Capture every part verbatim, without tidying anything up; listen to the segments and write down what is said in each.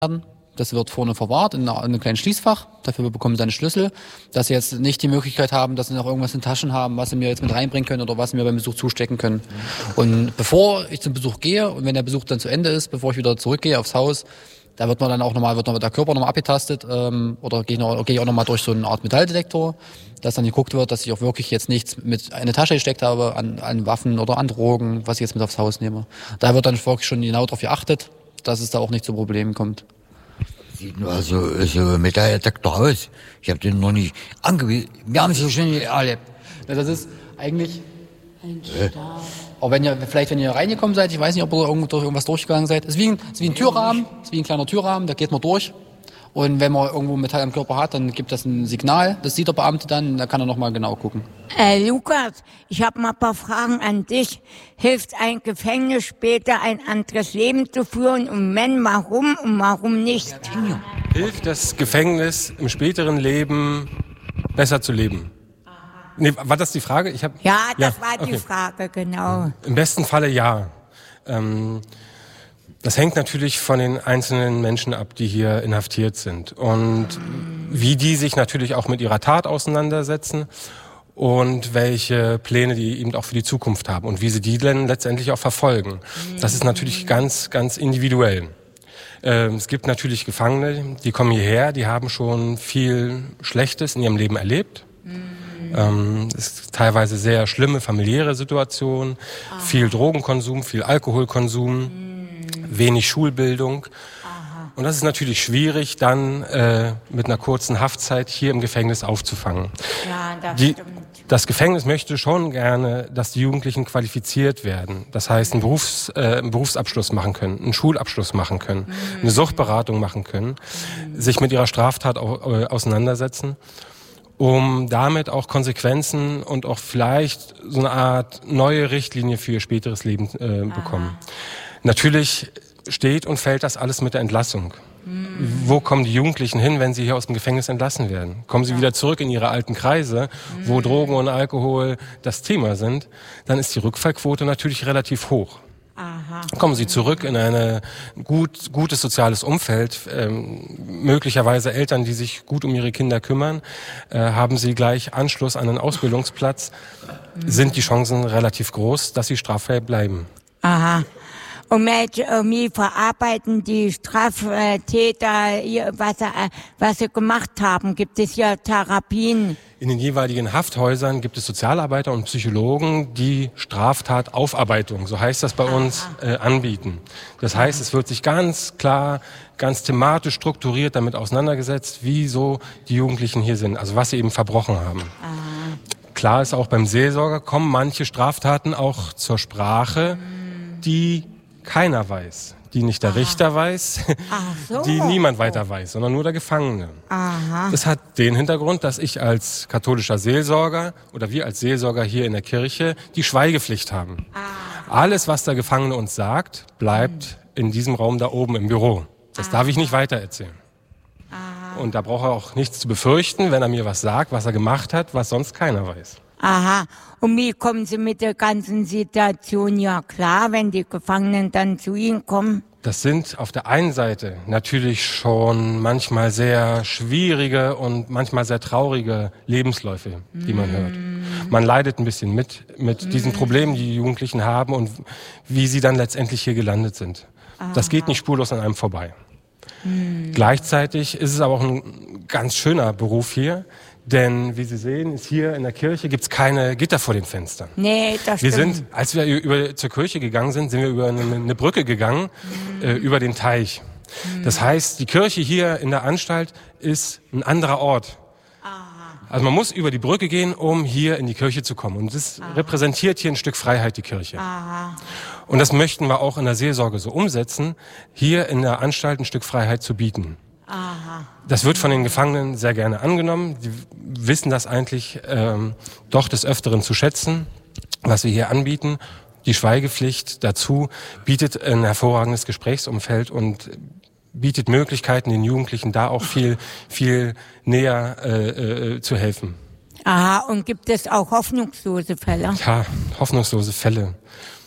Das wird vorne verwahrt in einem kleinen Schließfach. Dafür bekommen sie einen Schlüssel, dass sie jetzt nicht die Möglichkeit haben, dass sie noch irgendwas in Taschen haben, was sie mir jetzt mit reinbringen können oder was sie mir beim Besuch zustecken können. Und bevor ich zum Besuch gehe und wenn der Besuch dann zu Ende ist, bevor ich wieder zurückgehe aufs Haus, da wird man dann auch nochmal, wird noch der Körper nochmal abgetastet ähm, oder gehe ich, noch, gehe ich auch nochmal durch so eine Art Metalldetektor, dass dann geguckt wird, dass ich auch wirklich jetzt nichts mit in eine Tasche gesteckt habe an, an Waffen oder an Drogen, was ich jetzt mit aufs Haus nehme. Da wird dann wirklich schon genau darauf geachtet, dass es da auch nicht zu Problemen kommt. Sieht nur also so Metalldetektor aus. Ich habe den noch nicht angewiesen. Wir haben es ja schon erlebt. Ja, das ist eigentlich... Ein Stab. Auch wenn ihr, vielleicht wenn ihr reingekommen seid, ich weiß nicht, ob ihr irgendwo durch irgendwas durchgegangen seid. Es ist wie ein, es ist wie ein Türrahmen, es ist wie ein kleiner Türrahmen, da geht man durch. Und wenn man irgendwo Metall am Körper hat, dann gibt das ein Signal, das sieht der Beamte dann, da kann er nochmal genau gucken. Äh, Lukas, ich habe mal ein paar Fragen an dich. Hilft ein Gefängnis später ein anderes Leben zu führen? Und wenn, warum und warum nicht? Hilft das Gefängnis im späteren Leben besser zu leben? Nee, war das die Frage? Ich hab, Ja, das ja, war die okay. Frage, genau. Im besten Falle ja. Ähm, das hängt natürlich von den einzelnen Menschen ab, die hier inhaftiert sind. Und wie die sich natürlich auch mit ihrer Tat auseinandersetzen und welche Pläne die eben auch für die Zukunft haben und wie sie die dann letztendlich auch verfolgen. Das ist natürlich ganz, ganz individuell. Ähm, es gibt natürlich Gefangene, die kommen hierher, die haben schon viel Schlechtes in ihrem Leben erlebt. Ähm, es ist teilweise sehr schlimme familiäre Situation, ah. viel Drogenkonsum, viel Alkoholkonsum, mm. wenig Schulbildung. Aha. Und das ist natürlich schwierig, dann äh, mit einer kurzen Haftzeit hier im Gefängnis aufzufangen. Ja, das Die, stimmt. Das Gefängnis möchte schon gerne, dass die Jugendlichen qualifiziert werden. Das heißt, einen, Berufs-, äh, einen Berufsabschluss machen können, einen Schulabschluss machen können, mm. eine Suchtberatung machen können, mm. sich mit ihrer Straftat auch, äh, auseinandersetzen, um damit auch Konsequenzen und auch vielleicht so eine Art neue Richtlinie für ihr späteres Leben äh, bekommen. Natürlich steht und fällt das alles mit der Entlassung. Mhm. Wo kommen die Jugendlichen hin, wenn sie hier aus dem Gefängnis entlassen werden? Kommen sie ja. wieder zurück in ihre alten Kreise, mhm. wo Drogen und Alkohol das Thema sind, dann ist die Rückfallquote natürlich relativ hoch. Aha. Kommen Sie zurück in ein gut, gutes soziales Umfeld, ähm, möglicherweise Eltern, die sich gut um ihre Kinder kümmern, äh, haben Sie gleich Anschluss an einen Ausbildungsplatz, mhm. sind die Chancen relativ groß, dass Sie straffrei bleiben. Aha. Und wie verarbeiten die Straftäter, was sie, was sie gemacht haben? Gibt es ja Therapien? In den jeweiligen Hafthäusern gibt es Sozialarbeiter und Psychologen, die Straftataufarbeitung, so heißt das bei uns, äh, anbieten. Das heißt, es wird sich ganz klar, ganz thematisch strukturiert damit auseinandergesetzt, wie so die Jugendlichen hier sind, also was sie eben verbrochen haben. Aha. Klar ist auch beim Seelsorger kommen manche Straftaten auch zur Sprache, die keiner weiß, die nicht der Aha. Richter weiß, so. die niemand weiter weiß, sondern nur der Gefangene. Aha. Das hat den Hintergrund, dass ich als katholischer Seelsorger oder wir als Seelsorger hier in der Kirche die Schweigepflicht haben. Aha. Alles, was der Gefangene uns sagt, bleibt mhm. in diesem Raum da oben im Büro. Das Aha. darf ich nicht weitererzählen. Aha. Und da braucht er auch nichts zu befürchten, wenn er mir was sagt, was er gemacht hat, was sonst keiner weiß. Aha. Und wie kommen Sie mit der ganzen Situation ja klar, wenn die Gefangenen dann zu Ihnen kommen? Das sind auf der einen Seite natürlich schon manchmal sehr schwierige und manchmal sehr traurige Lebensläufe, die man hört. Man leidet ein bisschen mit, mit diesen Problemen, die die Jugendlichen haben und wie sie dann letztendlich hier gelandet sind. Aha. Das geht nicht spurlos an einem vorbei. Hm. Gleichzeitig ist es aber auch ein ganz schöner Beruf hier. Denn, wie Sie sehen, ist hier in der Kirche gibt's keine Gitter vor den Fenstern. Nee, das wir stimmt. sind, als wir über, zur Kirche gegangen sind, sind wir über eine, eine Brücke gegangen, mhm. äh, über den Teich. Mhm. Das heißt, die Kirche hier in der Anstalt ist ein anderer Ort. Aha. Also man muss über die Brücke gehen, um hier in die Kirche zu kommen. Und das Aha. repräsentiert hier ein Stück Freiheit, die Kirche. Aha. Und das möchten wir auch in der Seelsorge so umsetzen, hier in der Anstalt ein Stück Freiheit zu bieten. Aha. Das wird von den Gefangenen sehr gerne angenommen. Die wissen das eigentlich ähm, doch des Öfteren zu schätzen, was wir hier anbieten. Die Schweigepflicht dazu bietet ein hervorragendes Gesprächsumfeld und bietet Möglichkeiten, den Jugendlichen da auch viel, viel näher äh, äh, zu helfen. Aha, und gibt es auch hoffnungslose Fälle? Ja, hoffnungslose Fälle.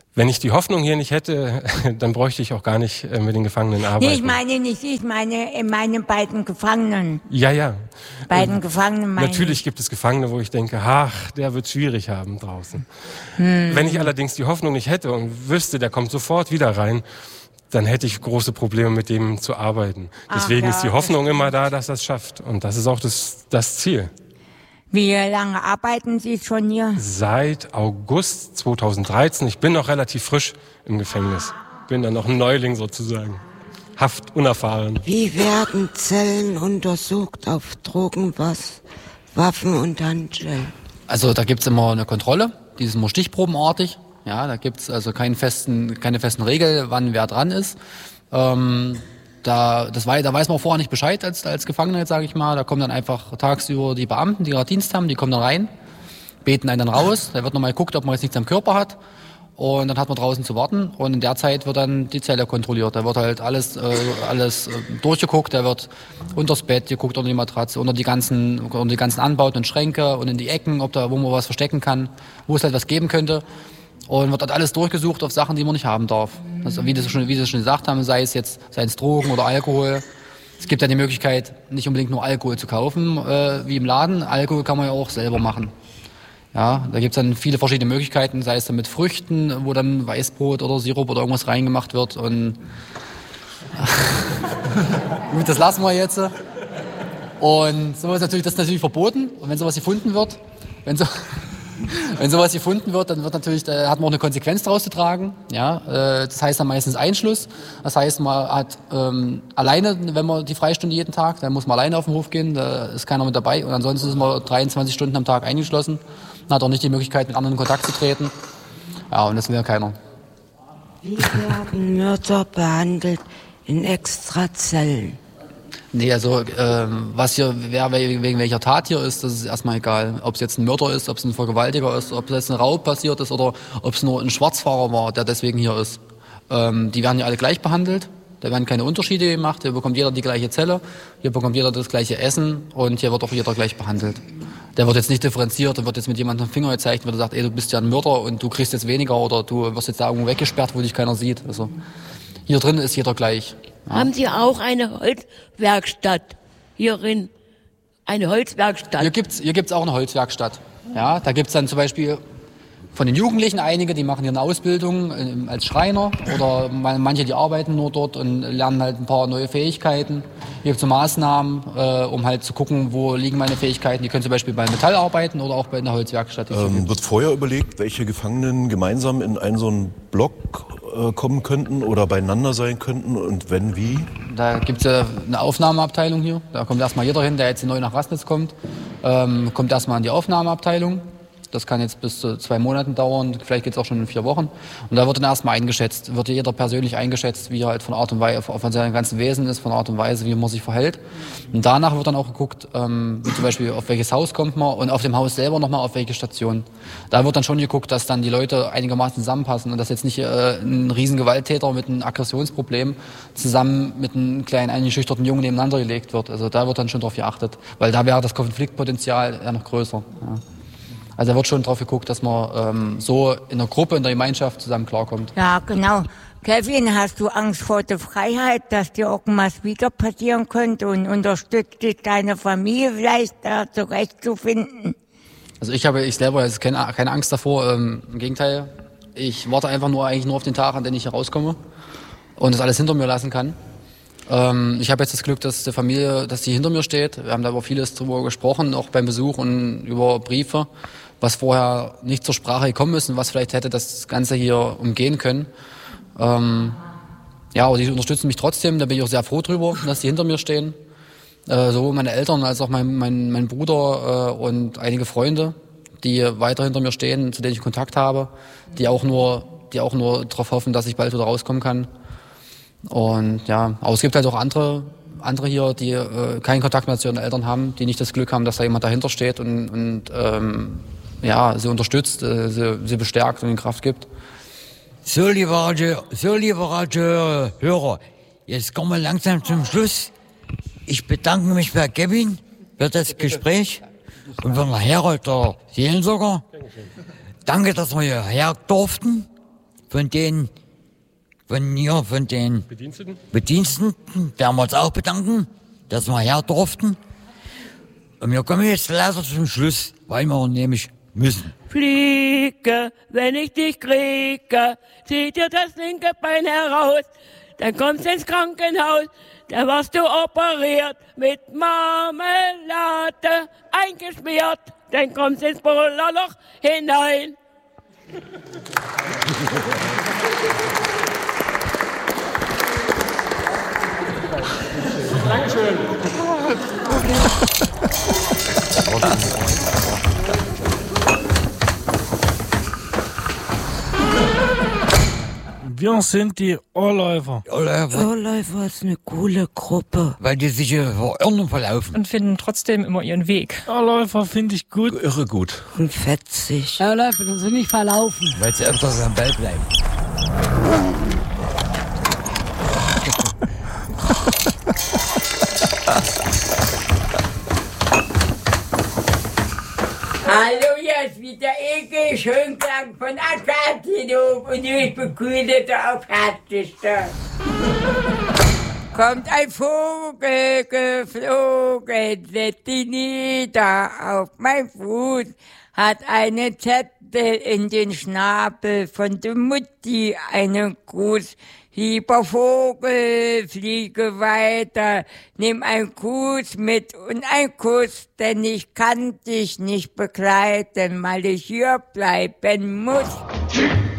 Wenn ich die Hoffnung hier nicht hätte, dann bräuchte ich auch gar nicht äh, mit den Gefangenen arbeiten. Nee, ich meine nicht, ich meine äh, meine beiden Gefangenen. Ja, ja. Beiden ähm, Gefangenen meine Natürlich ich. gibt es Gefangene, wo ich denke, ach, der wird schwierig haben draußen. Hm. Wenn ich allerdings die Hoffnung nicht hätte und wüsste, der kommt sofort wieder rein, dann hätte ich große Probleme, mit dem zu arbeiten. Deswegen Ach, ja, ist die Hoffnung das immer da, dass er es schafft. Und das ist auch das, das Ziel. Wie lange arbeiten Sie schon hier? Seit August zweitausenddreizehn. Ich bin noch relativ frisch im Gefängnis. Bin dann noch ein Neuling sozusagen. Haft unerfahren. Wie werden Zellen untersucht auf Drogen, was, Waffen und Handschellen? Also da gibt's immer eine Kontrolle, die ist immer stichprobenartig. Ja, da gibt's also keinen festen, keine festen Regeln, wann wer dran ist. Ähm, da, das weiß, da weiß man vorher nicht Bescheid als, als Gefangener, sage ich mal. Da kommen dann einfach tagsüber die Beamten, die gerade Dienst haben, die kommen dann rein, beten einen dann raus. Da wird nochmal geguckt, ob man jetzt nichts am Körper hat. Und dann hat man draußen zu warten. Und in der Zeit wird dann die Zelle kontrolliert. Da wird halt alles, äh, alles äh, durchgeguckt. Da wird unters Bett geguckt, unter die Matratze, unter die ganzen, unter die ganzen Anbauten und Schränke und in die Ecken, ob da, wo man was verstecken kann, wo es halt was geben könnte. Und wird halt alles durchgesucht auf Sachen, die man nicht haben darf. Also wie, das schon, wie Sie schon gesagt haben, sei es jetzt, sei es Drogen oder Alkohol. Es gibt ja die Möglichkeit, nicht unbedingt nur Alkohol zu kaufen, äh, wie im Laden. Alkohol kann man ja auch selber machen. Ja, da gibt's dann viele verschiedene Möglichkeiten, sei es dann mit Früchten, wo dann Weißbrot oder Sirup oder irgendwas reingemacht wird. Und gut, das lassen wir jetzt. Und so ist natürlich, das ist natürlich verboten. Und wenn sowas gefunden wird, wenn so Wenn sowas gefunden wird, dann wird natürlich, da hat man auch eine Konsequenz daraus zu tragen. Ja, äh, das heißt dann meistens Einschluss. Das heißt, man hat ähm, alleine, wenn man die Freistunde jeden Tag, dann muss man alleine auf den Hof gehen, da ist keiner mit dabei. Und ansonsten ist man dreiundzwanzig Stunden am Tag eingeschlossen. Man hat auch nicht die Möglichkeit, mit anderen in Kontakt zu treten. Ja, und das will ja keiner. Wie werden Mörder behandelt in Extrazellen? Nee, also ähm, was hier, wer wegen welcher Tat hier ist, das ist erstmal egal. Ob es jetzt ein Mörder ist, ob es ein Vergewaltiger ist, ob es jetzt ein Raub passiert ist oder ob es nur ein Schwarzfahrer war, der deswegen hier ist. Ähm, die werden hier alle gleich behandelt. Da werden keine Unterschiede gemacht. Hier bekommt jeder die gleiche Zelle, hier bekommt jeder das gleiche Essen und hier wird auch jeder gleich behandelt. Der wird jetzt nicht differenziert, da wird jetzt mit jemandem den Finger gezeigt, wird sagt, ey, du bist ja ein Mörder und du kriegst jetzt weniger oder du wirst jetzt da irgendwo weggesperrt, wo dich keiner sieht. Also hier drin ist jeder gleich. Ja. Haben Sie auch eine Holzwerkstatt hierin? Eine Holzwerkstatt? Hier gibt's, hier gibt's auch eine Holzwerkstatt. Ja, da gibt's dann zum Beispiel von den Jugendlichen einige, die machen hier eine Ausbildung äh, als Schreiner oder manche, die arbeiten nur dort und lernen halt ein paar neue Fähigkeiten. Hier gibt's so Maßnahmen, äh, um halt zu gucken, wo liegen meine Fähigkeiten. Die können zum Beispiel bei Metall arbeiten oder auch bei einer Holzwerkstatt. Ähm, wird vorher überlegt, welche Gefangenen gemeinsam in einen so einen Block äh, kommen könnten oder beieinander sein könnten und wenn, wie? Da gibt's ja eine Aufnahmeabteilung hier. Da kommt erstmal jeder hin, der jetzt neu nach Raßnitz kommt, ähm, kommt erstmal in die Aufnahmeabteilung. Das kann jetzt bis zu zwei Monaten dauern, vielleicht geht's auch schon in vier Wochen. Und da wird dann erstmal eingeschätzt, wird jeder persönlich eingeschätzt, wie er halt von Art und Weise, von seinem ganzen Wesen ist, von Art und Weise, wie man sich verhält. Und danach wird dann auch geguckt, ähm, wie zum Beispiel auf welches Haus kommt man und auf dem Haus selber nochmal auf welche Station. Da wird dann schon geguckt, dass dann die Leute einigermaßen zusammenpassen und dass jetzt nicht äh, ein riesen Gewalttäter mit einem Aggressionsproblem zusammen mit einem kleinen eingeschüchterten Jungen nebeneinander gelegt wird. Also da wird dann schon drauf geachtet, weil da wäre das Konfliktpotenzial eher noch größer. Ja. Also da wird schon drauf geguckt, dass man ähm, so in der Gruppe, in der Gemeinschaft zusammen klarkommt. Ja, genau. Kevin, hast du Angst vor der Freiheit, dass dir irgendwas wieder passieren könnte und unterstützt dich deine Familie vielleicht da zurechtzufinden? Also ich habe, ich selber jetzt keine, keine Angst davor. Ähm, Im Gegenteil, ich warte einfach nur eigentlich nur auf den Tag, an dem ich hier rauskomme und das alles hinter mir lassen kann. Ähm, ich habe jetzt das Glück, dass die Familie, dass die hinter mir steht. Wir haben da über vieles drüber gesprochen, auch beim Besuch und über Briefe, was vorher nicht zur Sprache gekommen ist und was vielleicht hätte das Ganze hier umgehen können. Ähm, ja, aber die unterstützen mich trotzdem, da bin ich auch sehr froh drüber, dass die hinter mir stehen. Äh, sowohl meine Eltern als auch mein, mein, mein Bruder äh, und einige Freunde, die weiter hinter mir stehen, zu denen ich Kontakt habe, die auch nur, die auch nur darauf hoffen, dass ich bald wieder rauskommen kann. Und ja, aber es gibt halt auch andere, andere hier, die äh, keinen Kontakt mehr zu ihren Eltern haben, die nicht das Glück haben, dass da jemand dahinter steht und, und ähm, ja, sie unterstützt, äh, sie, sie bestärkt und ihnen Kraft gibt. So, liebe Radio, so, liebe Radio-Hörer, jetzt kommen wir langsam zum Schluss. Ich bedanke mich bei Kevin für das Gespräch und für Herold, der Seelensorger. Danke, dass wir hierher durften. von den, von hier, von den Bediensteten? Bediensteten, werden wir uns auch bedanken, dass wir her durften. Und wir kommen jetzt leider zum Schluss, weil wir nämlich müssen. Fliege, wenn ich dich kriege, zieh dir das linke Bein heraus, dann kommst du ins Krankenhaus, da wirst du operiert, mit Marmelade eingeschmiert, dann kommst du ins Bullerloch hinein. Dankeschön. Wir sind die Ohrläufer. Ohrläufer. Ohrläufer ist eine coole Gruppe. Weil die sich hier verirren und verlaufen. Und finden trotzdem immer ihren Weg. Ohrläufer finde ich gut. Irre gut. Und fetzig. Ohrläufer sind nicht verlaufen. Weil sie öfters am Ball bleiben. Hallo, hier ist wieder Eke, Schönklang von Aschatinhof und ich begrüße auf Herzlichste. Kommt ein Vogel geflogen, setzt ihn nieder auf mein Fuß, hat einen Zettel in den Schnabel von der Mutti, einen Gruß. Lieber Vogel, fliege weiter, nimm einen Kuss mit und einen Kuss, denn ich kann dich nicht begleiten, weil ich hier bleiben muss.